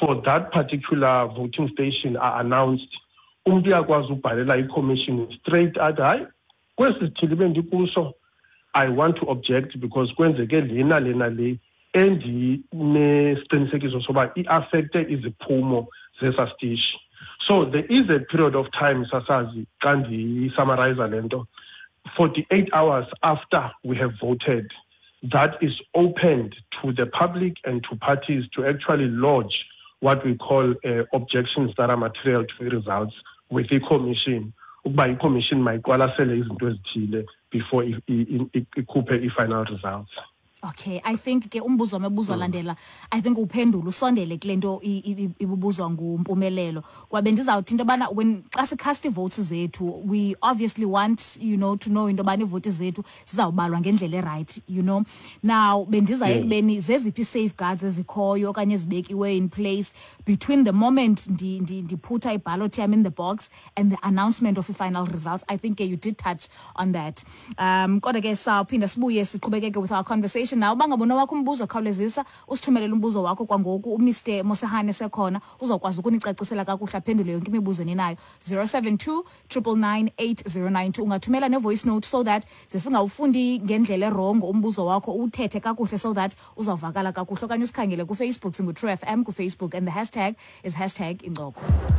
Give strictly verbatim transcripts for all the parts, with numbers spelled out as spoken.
for that particular voting station are announced, umuntu uyakwazi ukubhalela i-commission straight at hayi kwesi sithili bendikuso I want to object because kwenzeke lena lena le endinesiqinisekiso soba i-affecte iziphumo zesastishi. So there is a period of time, Sasazi, Kandi summarize lento, forty-eight hours after we have voted, that is opened to the public and to parties to actually lodge what we call uh, objections that are material to the results with the commission. By commission, my kwalasele izinto ezithile before ikhuphe i-final results. Okay, I think ke umbuzo mebuzo landela I think uphendula usondele kulento ibubuzwa nguMpumelelo kwabe ndizawuthi into bana when xa sicast votes zethu we obviously want you know to know into bana ivote zethu sizawubalwa ngendlela right you know now bendiza ekubeni zeziphi safeguards ezikhoyo okanye ezibekiwe in place between the moment ndi ndiputha iballot yam in the box and the announcement of the final results. I think uh, you did touch on that. Um kodwa ke sawuphinda sibuye siqhubekeke with our conversation. Now bangabona wakho umbuzo khawulezisa usithumelele umbuzo wakho kwangoku uMr Mosehane sekhona uzawukwazi ukunicacisela kakuhle aphendule yonke imibuzo ninayo zero seven two nine nine eight zero nine two ungathumela ne voice note so that sesingawufundi ngendlela erongo umbuzo wakho uthethe kakuhle so that uzawuvakala kakuhle okanye usikhangele ku Facebook singu True F M ku Facebook and the hashtag is hashtag Ingxoxo.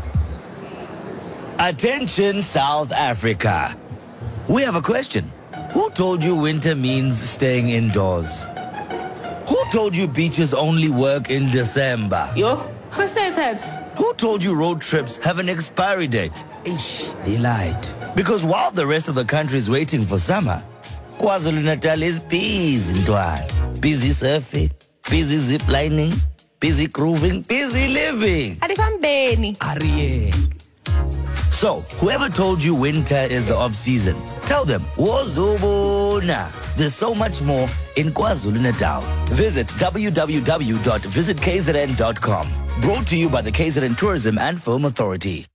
Attention South Africa. We have a question. Who told you winter means staying indoors? Who told you beaches only work in December? Yo, who said that? Who told you road trips have an expiry date? Ish, they lied. Because while the rest of the country is waiting for summer, KwaZulu-Natal is busy, Ntwana. Busy surfing, busy ziplining, busy grooving, busy living. Adifambeni. Ariye. So, whoever told you winter is the off-season, tell them, Wozobona. There's so much more in KwaZulu-Natal. Visit w w w dot visit k z n dot com. Brought to you by the K Z N Tourism and Film Authority.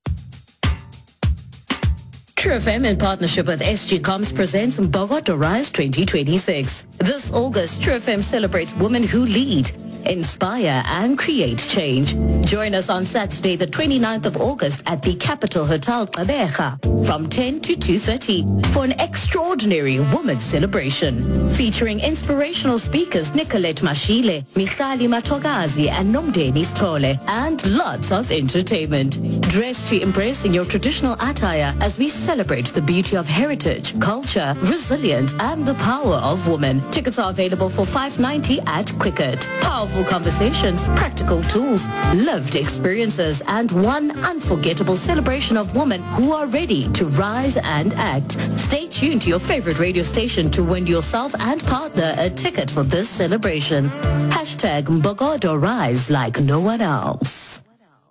True F M in partnership with S G Coms presents Bogota Rise twenty twenty-six. This August, True F M celebrates women who lead, inspire and create change. Join us on Saturday the twenty-ninth of August at the Capital Hotel Gqeberha from ten to two thirty for an extraordinary women's celebration featuring inspirational speakers Nicolette Mashile, Michali Matogazi and Nomdeni Stole and lots of entertainment. Dress to impress in your traditional attire as we celebrate the beauty of heritage, culture, resilience and the power of women. Tickets are available for five ninety at Quicket. Powerful conversations, practical tools, lived experiences, and one unforgettable celebration of women who are ready to rise and act. Stay tuned to your favorite radio station to win yourself and partner a ticket for this celebration. Hashtag Mbogodo Rise like no one else.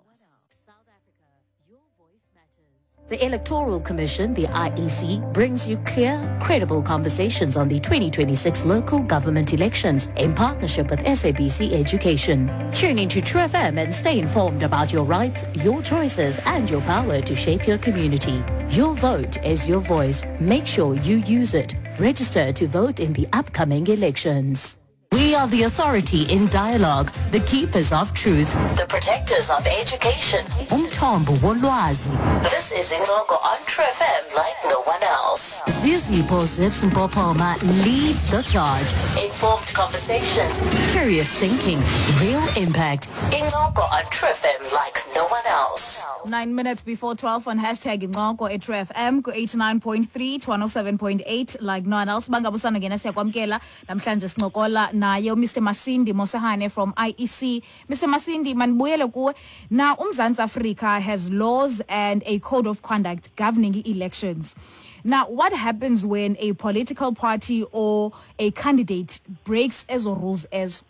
The Electoral Commission, the I E C, brings you clear, credible conversations on the twenty twenty-six local government elections in partnership with S A B C Education. Tune into True F M and stay informed about your rights, your choices, and your power to shape your community. Your vote is your voice. Make sure you use it. Register to vote in the upcoming elections. We are the authority in dialogue, the keepers of truth, the protectors of education. Umthombo wolwazi. This is Ingxoxo on True F M like no one else. Zizipho Zips Mpopoma lead the charge. Informed conversations, curious thinking, real impact. Ingxoxo on True F M like no one else. Nine minutes before twelve on hashtag Ingxoxo at True F M ku eighty-nine point three to one oh seven point eight like no one else. Bangabusana ngena siyakwamkela namhlanje sincokola naye Mister Masindi Mosehane from I E C. Mister Masindi, manibuyele kuwe. Now uMzantsi Africa has laws and a code of conduct governing elections. Now, what happens when a political party or a candidate breaks ezo rules as?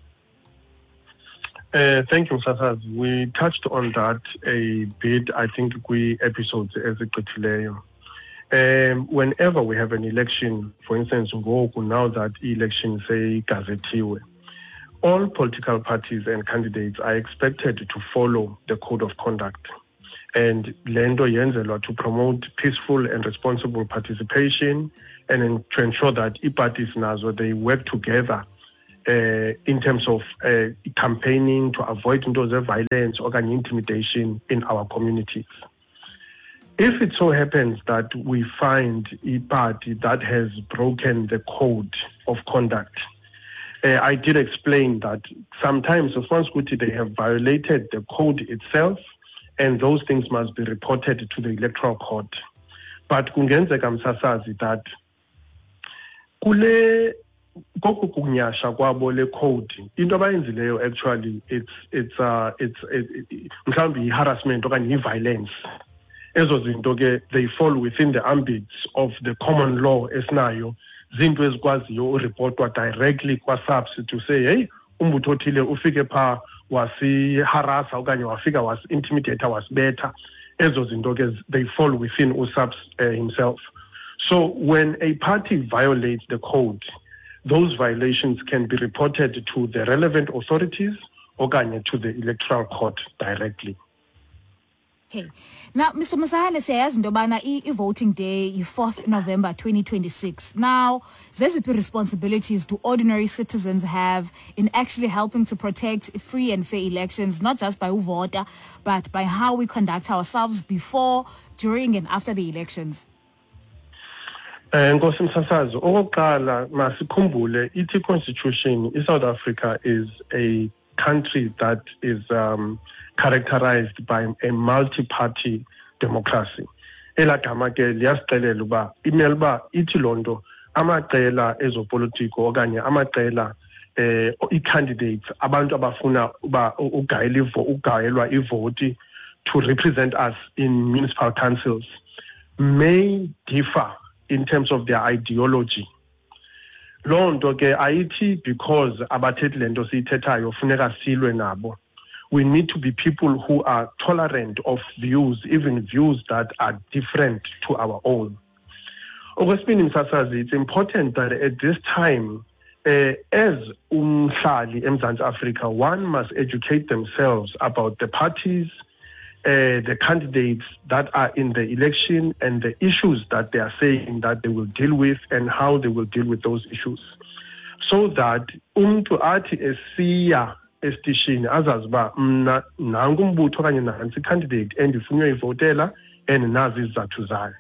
Uh, thank you, Sasaz. We touched on that a bit, I think, we episodes as a Um, whenever we have an election, for instance, now that election say gazetiwe, all political parties and candidates are expected to follow the code of conduct. And lendo yenzelwa to promote peaceful and responsible participation and to ensure that e-parties nazo they work together uh, in terms of uh, campaigning to avoid into violence or intimidation in our communities. If it so happens that we find a party that has broken the code of conduct, uh, I did explain that sometimes they have violated the code itself, and those things must be reported to the electoral court. But kungenzeka msasazi that kule kokukunyasha kwabo le code into abayenzileyo actually it's it's uh it's mhlawumbe harassment okanye violence. Ezo zinto ke they fall within the ambit of the common law esinayo, zinto ezikwaziyo ureportwa directly kwa-SAPS to say hey umbutho othile ufike pha wasiharasa okanye wafika wasi-intimidator wasibetha. Ezo zinto ke they fall within uSAPS uh, himself. So when a party violates the code, those violations can be reported to the relevant authorities or to the electoral court directly. Okay. Now, Mister Musahane says, Ndobana, i voting day is fourth November twenty twenty-six. Now, there's the responsibilities do ordinary citizens have in actually helping to protect free and fair elections, not just by who vote, but by how we conduct ourselves before, during, and after the elections? Nkosi Msasazi, okokuqala masikhumbule ithi constitution in South Africa is a country that is um, characterized by a multi-party democracy. Elagama ke liyasixelela uba imele uba ithi lonto amaqela ezopolitiko okanye amaqela eh i-candidates abantu abafuna uba ugayela ugayelwa ivoti to represent us in municipal councils may differ in terms of their ideology. Lonto ke ayithi because abathethi lento siyithethayo funeka silwe nabo. We need to be people who are tolerant of views, even views that are different to our own. Okwesibini Msasazi, it's important that at this time, uh, as umhlali eMzantsi Africa, one must educate themselves about the parties, uh, the candidates that are in the election, and the issues that they are saying that they will deal with and how they will deal with those issues. So that umntu athi esiya estishini azaziba mna nangu umbutho okanye nansi candidate endifunwa ivotela and nazi izathu zayo.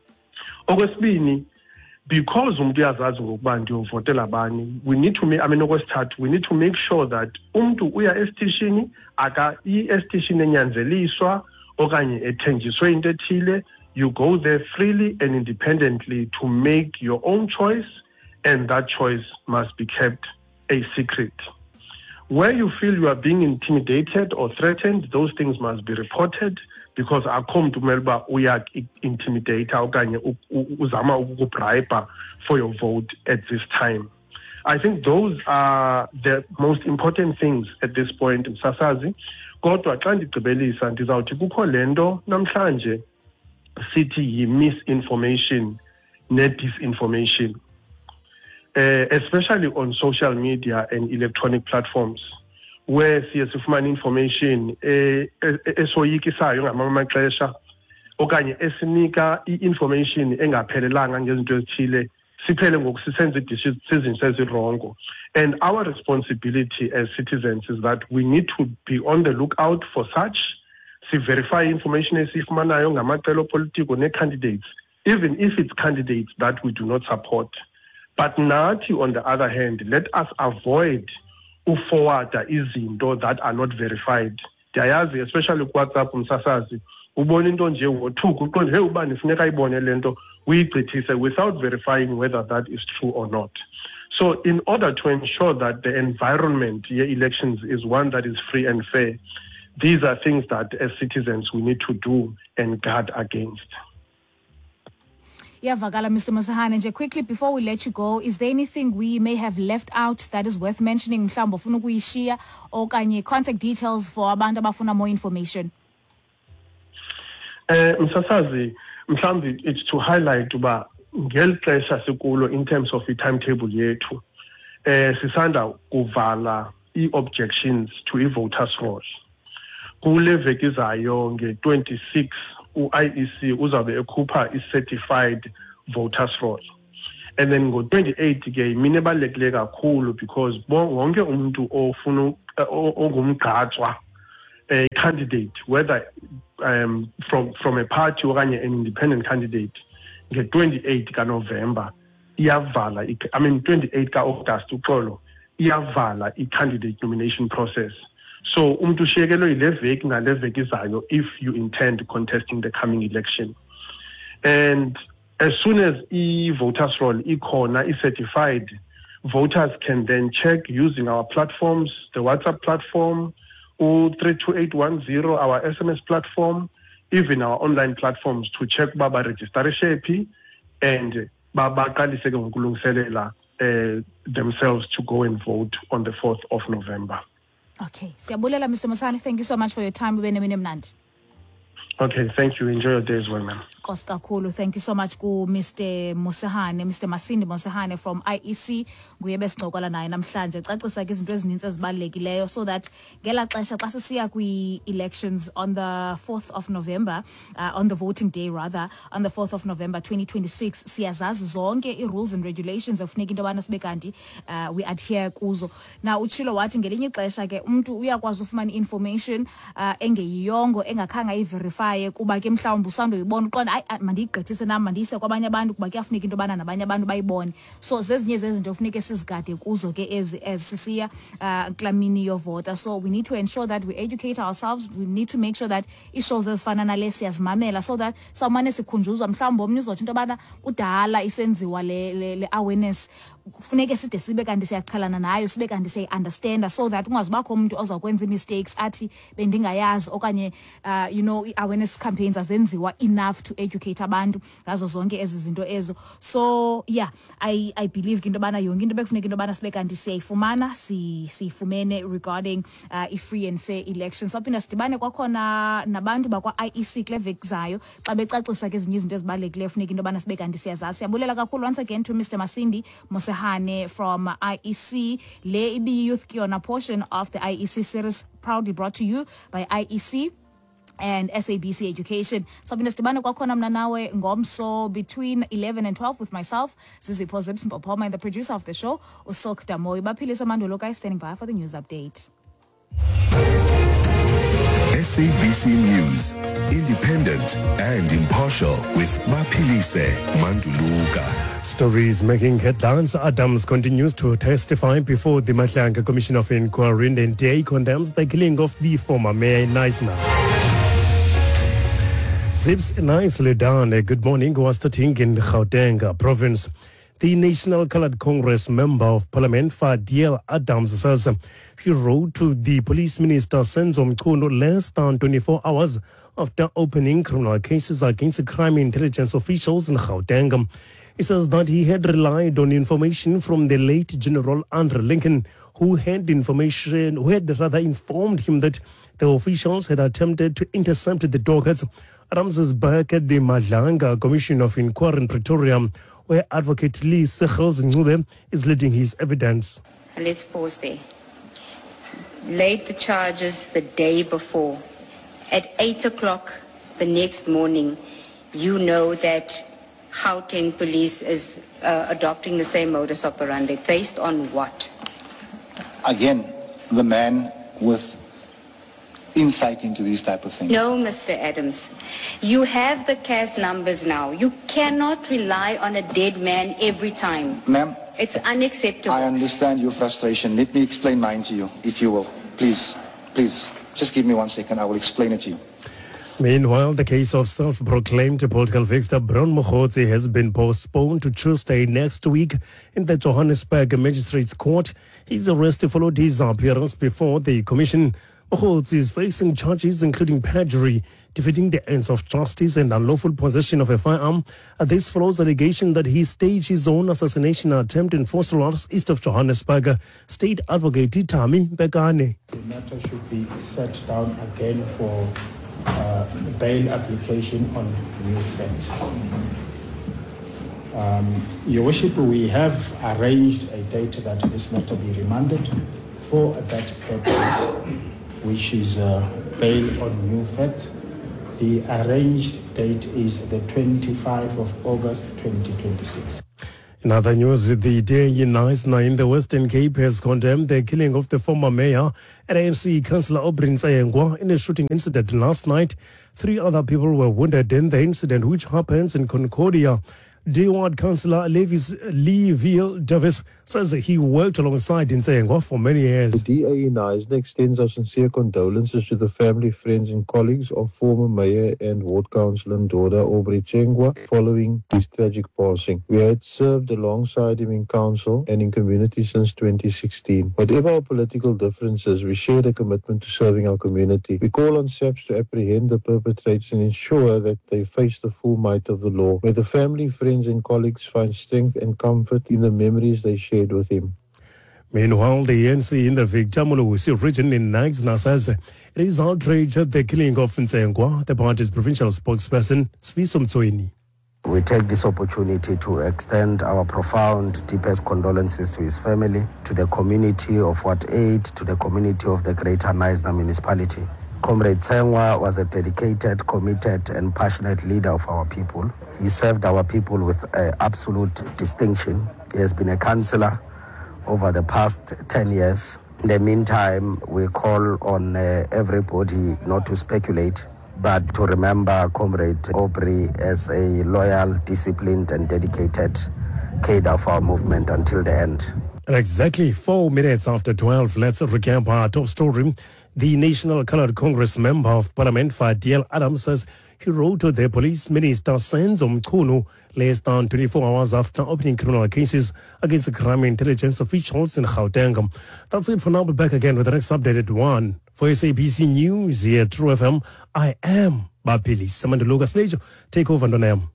Okwesibini, because umntu uyazazi ngokuba ndiyovotela bani, we need to make, I mean okwesithathu, we need to make sure that umntu uya estishini aka i-estishini enyanzeliswa okanye ethenjiswe into ethile. You go there freely and independently to make your own choice, and that choice must be kept a secret. Where you feel you are being intimidated or threatened, those things must be reported, because akho mntu melba uya intimidate okanye uzama ukubribe for your vote at this time. I think those are the most important things at this point, Msasazi. Kodwa xa ndigqibelisa ndizawuthi kukho lento namhlanje sithi yi-misinformation ne-disinformation. Uh, especially on social media and electronic platforms, where siyasifumana information esoyikisayo ngamanye amaxesha okanye esinika i-information engaphelelanga ngezinto ezithile siphele ngokusisenza decisions ezirongo. And our responsibility as citizens is that we need to be on the lookout for such, si verify information esifumanayo ngamaqela opolitiko ne-candidates, even if it's candidates that we do not support. But nathi, on the other hand, let us avoid uforwarda izinto that are not verified. Diyazi, especially WhatsApp Msasazi, ubona into nje wothuka uqonde hey ubani funeka ayibone lento uyigqithise without verifying whether that is true or not. So in order to ensure that the environment here elections is one that is free and fair, these are things that as citizens we need to do and guard against. Yeah, Vagala, Mister Musahane, quickly before we let you go, is there anything we may have left out that is worth mentioning? Mhlawumbe ufuna ukuyishiya okanye contact details for abantu abafuna more information? Eh Msasazi, mhlawumbe it's to highlight uba ngeli xesha sikulo in terms of the timetable yethu. Eh sisanda kuvala i-objections to i-voters roll. Kule veki izayo nge twenty-six u-I E C uzabe ekhupha i-certified voters roll. And then go twenty-eight ke imini ebalulekile kakhulu because wonke umuntu ofuna ongumgqatswa a candidate, whether um, from from a party or an independent candidate, get twenty-eight ka November, iyavala, I mean twenty-eight ka August uxolo, iyavala i-candidate nomination process. So umntu shiyekelo ile veki ngale veki izayo if you intend contesting the coming election. And as soon as e-voters roll ikhona is-certified, voters can then check using our platforms, the WhatsApp platform, or three two eight one zero, our S M S platform, even our online platforms to check baba registration and baba uh, themselves to go and vote on the fourth of November. Okay. Siyabulela, Mister Mosane. Thank you so much for your time. Okay, thank you. Enjoy your day as well, ma'am. Kulu. Thank you so much ku Mister Mosehane, Mister Masindi Mosehane from I E C. Nguye besixokola naye namhlanje. Cacisa ke izinto ezininzi ezibalulekileyo so that ngela xesha xa sisiya kwi elections on the fourth of November, uh, on the voting day rather, on the fourth of November twenty twenty-six, siyazazi zonke i-rules and regulations efuneka into yobana sibe kanti uh, we adhere kuzo. Now uchilo wathi ngelinye ixesha ke umuntu uyakwazi ufumana information uh, engeyiyongo engakhanga i-verify kuba ke mhlawumbe usandoyibona uqonda mandigqithise nam mandiyise kwabanye abantu kuba kuyafuneka into yobana nabanye abantu bayibone. So zezinye zezinto kufuneka sizigade kuzo ke ezi sisiya uh, kulaa mini yovota. So we need to ensure that we educate ourselves. We need to make sure that ishows ezifana nale siyazimamela so that sawumane sikhunjuzwa mhlawumbe omnye uzothi into yobana kudala isenziwa le, le, le awareness kufuneka side sibe kanti siyaqhalana nayo sibe kanti siyayi-understanda so that ungazibakho umuntu ozakwenza i-mistakes athi bendingayazi okanye uh, you know i-awareness campaigns azenziwa enough to educate abantu ngazo zonke ezi zinto ezo. So yeah, I, I believe into yobana yonke into bekufuneka into yobana sibe kanti siyayifumana siyifumene regarding uh, i-free and fair elections. Saphinda sidibane kwakhona nabantu bakwa-I E C kule veki zayo xa becacisa ke ezinye izinto ezibalulekileyo funeka into yobana sibe kanti siyazazi. Siyabulela kakhulu once again to Mister Masindi Mosehane from I E C. Le ibi Youth Kiona portion of the I E C series proudly brought to you by I E C and S A B C Education. Sabina Stibane kwakhona mna nawe ngomso between eleven and twelve with myself, Zizipho Zips Mpopoma, and the producer of the show, Usok Damoy. Baphilisa Mandolo guys standing by for the news update. S A B C News, independent and impartial with Baphilise Manduluka. Stories making headlines. Adams continues to testify before the Mahlangu Commission of Inquiry and today condemns the killing of the former Mayor Neisner. Zips nicely done. Good morning. We're starting in Gauteng province. The National Coloured Congress Member of Parliament, Fadiel Adams, says he wrote to the Police Minister, Senzo Mchunu, less than twenty-four hours after opening criminal cases against crime intelligence officials in Gauteng. He says that he had relied on information from the late General Andrew Lincoln, who had information, who had rather informed him that the officials had attempted to intercept the dockets. Adams is back at the Mahlangu Commission of Inquiry in Pretoria, where Advocate Lee Sechels Ncube is leading his evidence. Let's pause there. Laid the charges the day before. At eight o'clock the next morning, you know that Gauteng police is uh, adopting the same modus operandi. Based on what? Again, the man with insight into these type of things. No, Mister Adams. You have the C A S numbers now. You cannot rely on a dead man every time. Ma'am, it's unacceptable. I understand your frustration. Let me explain mine to you, if you will. Please, please, just give me one second. I will explain it to you. Meanwhile, the case of self-proclaimed political fixer Bron Mokhotsi has been postponed to Tuesday next week in the Johannesburg Magistrates Court. His arrest followed his appearance before the commission. Mokhotsi is facing charges including perjury, defeating the ends of justice and unlawful possession of a firearm. This follows allegation that he staged his own assassination attempt in Vosloorus, east of Johannesburg. State Advocate Tami Bekane. The matter should be set down again for uh, bail application on new facts. Um, Your Worship, we have arranged a date that this matter be remanded for that purpose, which is uh, bail on new facts. The arranged date is the twenty-fifth of August twenty twenty-six. In other news, the D A in Knysna in the Western Cape has condemned the killing of the former mayor and A N C councillor Aubrey Ntsengwa in a shooting incident last night. Three other people were wounded in the incident, which happens in Concordia. D A Ward councillor Levis Leeville Davis says he worked alongside Ntsengwa for many years. The D A in Knysna extends our sincere condolences to the family, friends and colleagues of former Mayor and Ward Councillor Ndoda Aubrey Ntsengwa following his tragic passing. We had served alongside him in council and in community since twenty sixteen. Whatever our political differences, we share the commitment to serving our community. We call on SAPS to apprehend the perpetrators and ensure that they face the full might of the law. May the family, friends and colleagues find strength and comfort in the memories they shared with him. Meanwhile, the A N C in the Victor Mulusi region in Knysna says it is outraged at the killing of Ntsengwa. The party's provincial spokesperson, Sfiso Mtsoini. We take this opportunity to extend our profound, deepest condolences to his family, to the community of Ward eight, to the community of the Greater Knysna municipality. Comrade Ntsengwa was a dedicated, committed and passionate leader of our people. He served our people with uh, absolute distinction. He has been a councillor over the past ten years. In the meantime, we call on uh, everybody not to speculate, but to remember Comrade Aubrey as a loyal, disciplined and dedicated cadre of our movement until the end. At exactly four minutes after twelve, let's recap our top story. The National Coloured Congress Member of Parliament, Fadiel Adams, says he wrote to the Police Minister, Senzo Mchunu, less than twenty-four hours after opening criminal cases against crime intelligence officials in Gauteng. That's it for now. We'll be back again with the next updated one. For S A B C News here at True F M, I am Bapili. Samantha Lucas Nejo, take over on M.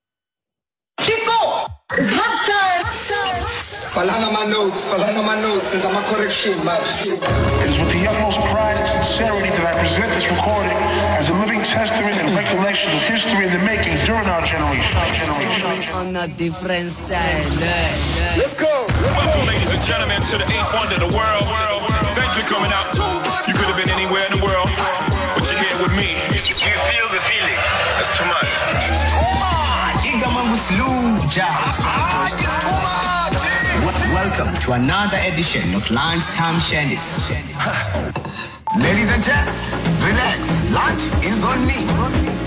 It's lunchtime. Falanga my notes, falanga my notes, and I'm a correction, man. It is with the utmost pride and sincerity that I present this recording as a living testament and recollection of history in the making during our generation. Our generation. On a different style. Let's go. Welcome, ladies and gentlemen, to the eighth wonder of the world. Thanks for coming out. You could have been anywhere in the world, but you're here with me. You feel the feeling? That's too much. It's too much. Igaman with Luja. Ah, it's too much. Welcome to another edition of Lunchtime Shandies. Ladies and gents, relax. Lunch is on me.